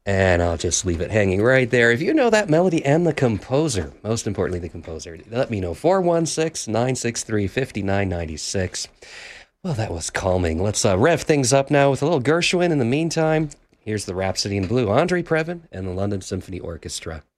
And I'll just leave it hanging right there. If you know that melody and the composer, most importantly, the composer, let me know. 416 963 5996. Well, that was calming. Let's rev things up now with a little Gershwin in the meantime. Here's the Rhapsody in Blue, Andre Previn and the London Symphony Orchestra.